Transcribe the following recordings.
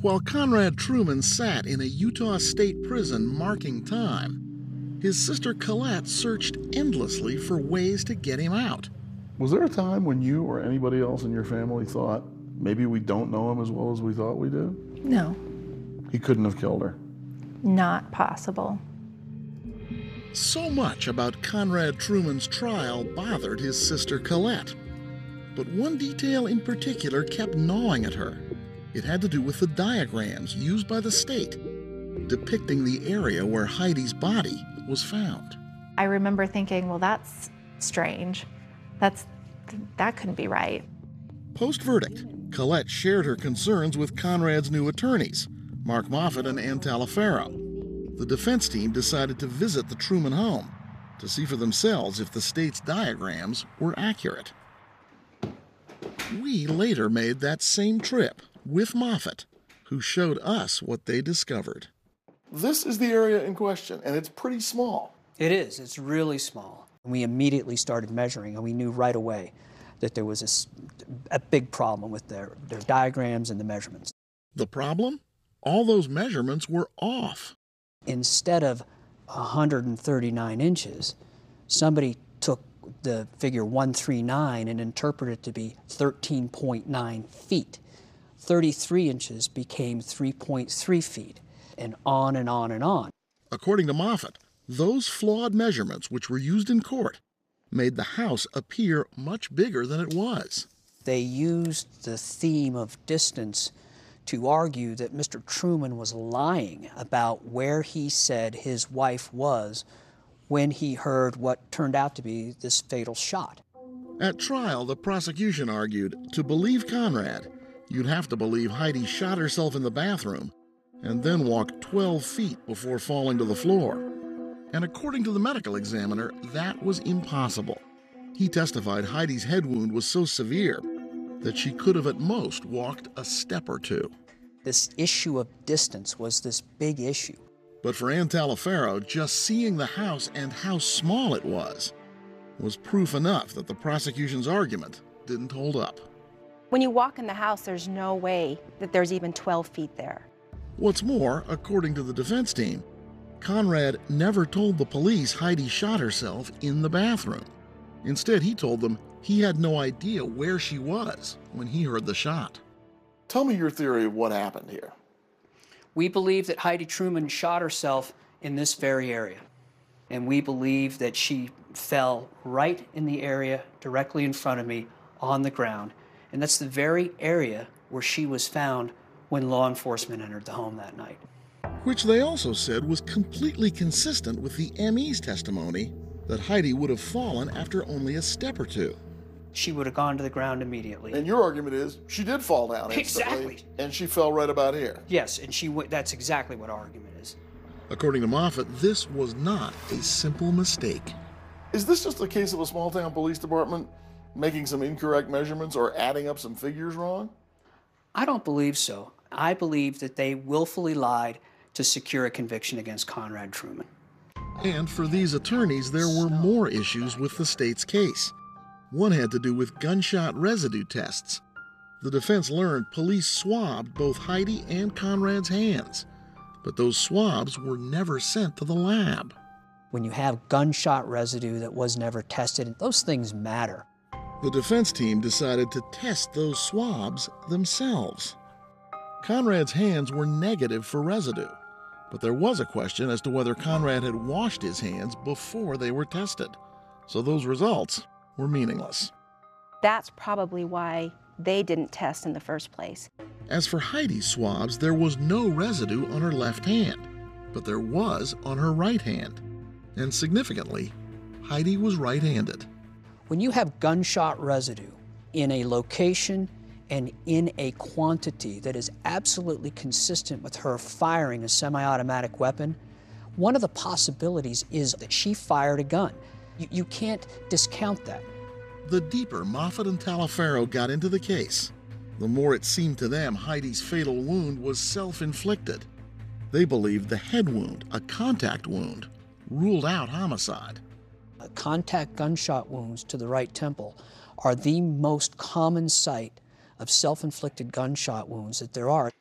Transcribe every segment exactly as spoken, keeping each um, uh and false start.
While Conrad Truman sat in a Utah state prison marking time, his sister Colette searched endlessly for ways to get him out. Was there a time when you or anybody else in your family thought, maybe we don't know him as well as we thought we do? No. He couldn't have killed her? Not possible. So much about Conrad Truman's trial bothered his sister Colette. But one detail in particular kept gnawing at her. It had to do with the diagrams used by the state, depicting the area where Heidi's body was found. I remember thinking, well, that's strange. That's, that couldn't be right. Post-verdict, Colette shared her concerns with Conrad's new attorneys, Mark Moffat and Ann Talifero. The defense team decided to visit the Truman home to see for themselves if the state's diagrams were accurate. We later made that same trip with Moffat, who showed us what they discovered. This is the area in question, and it's pretty small. It is. It's really small. We immediately started measuring, and we knew right away that there was a, a big problem with their, their diagrams and the measurements. The problem? All those measurements were off. Instead of one hundred thirty-nine inches, somebody took the figure one thirty-nine and interpreted it to be thirteen point nine feet. thirty-three inches became three point three feet, and on and on and on. According to Moffat, those flawed measurements which were used in court made the house appear much bigger than it was. They used the theme of distance to argue that Mister Truman was lying about where he said his wife was when he heard what turned out to be this fatal shot. At trial, the prosecution argued to believe Conrad, you'd have to believe Heidi shot herself in the bathroom and then walked twelve feet before falling to the floor. And according to the medical examiner, that was impossible. He testified Heidi's head wound was so severe that she could have at most walked a step or two. This issue of distance was this big issue. But for Ann Talifero, just seeing the house and how small it was was proof enough that the prosecution's argument didn't hold up. When you walk in the house, there's no way that there's even twelve feet there. What's more, according to the defense team, Conrad never told the police Heidi shot herself in the bathroom. Instead, he told them he had no idea where she was when he heard the shot. Tell me your theory of what happened here. We believe that Heidi Truman shot herself in this very area. And we believe that she fell right in the area directly in front of me on the ground. And that's the very area where she was found when law enforcement entered the home that night. Which they also said was completely consistent with the M E's testimony that Heidi would have fallen after only a step or two. She would have gone to the ground immediately. And your argument is she did fall down instantly. Exactly. And she fell right about here. Yes, and she w- that's exactly what our argument is. According to Moffat, this was not a simple mistake. Is this just a case of a small-town police department making some incorrect measurements or adding up some figures wrong? I don't believe so. I believe that they willfully lied to secure a conviction against Conrad Truman. And for these attorneys, there were more issues with the state's case. One had to do with gunshot residue tests. The defense learned police swabbed both Heidi and Conrad's hands, but those swabs were never sent to the lab. When you have gunshot residue that was never tested, those things matter. The defense team decided to test those swabs themselves. Conrad's hands were negative for residue, but there was a question as to whether Conrad had washed his hands before they were tested, so those results were meaningless. That's probably why they didn't test in the first place. As for Heidi's swabs, there was no residue on her left hand, but there was on her right hand. And significantly, Heidi was right-handed. When you have gunshot residue in a location and in a quantity that is absolutely consistent with her firing a semi-automatic weapon, one of the possibilities is that she fired a gun. You, you can't discount that. The deeper Moffat and Talifero got into the case, the more it seemed to them Heidi's fatal wound was self-inflicted. They believed the head wound, a contact wound, ruled out homicide. Uh, contact gunshot wounds to the right temple are the most common site of self-inflicted gunshot wounds that there are.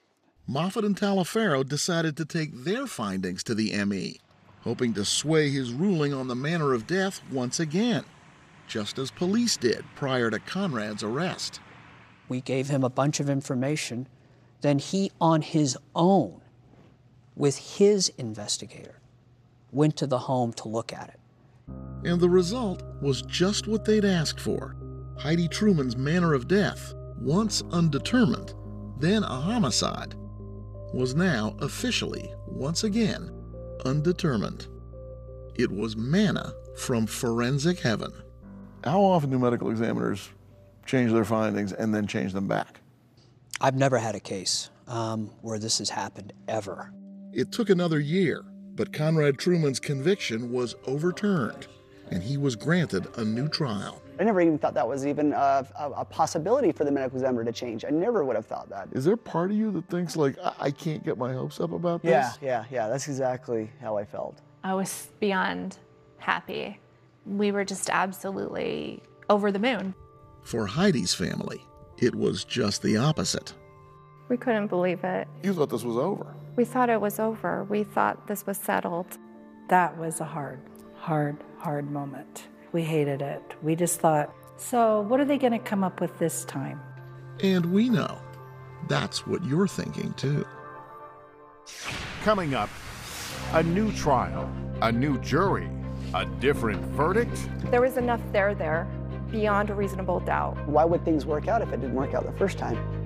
Moffat and Taliaferro decided to take their findings to the M E, hoping to sway his ruling on the manner of death once again, just as police did prior to Conrad's arrest. We gave him a bunch of information. Then he, on his own, with his investigator, went to the home to look at it. And the result was just what they'd asked for. Heidi Truman's manner of death, once undetermined, then a homicide, was now officially, once again, undetermined. It was manna from forensic heaven. How often do medical examiners change their findings and then change them back? I've never had a case um, where this has happened, ever. It took another year, but Conrad Truman's conviction was overturned, and he was granted a new trial. I never even thought that was even a, a, a possibility for the medical examiner to change. I never would have thought that. Is there part of you that thinks, like, I, I can't get my hopes up about this? Yeah, yeah, yeah, that's exactly how I felt. I was beyond happy. We were just absolutely over the moon. For Heidi's family, it was just the opposite. We couldn't believe it. You thought this was over. We thought it was over. We thought this was settled. That was a hard, hard, hard moment. We hated it. We just thought, so what are they going to come up with this time? And we know that's what you're thinking too. Coming up, a new trial, a new jury, a different verdict. There was enough there there, beyond a reasonable doubt. Why would things work out if it didn't work out the first time?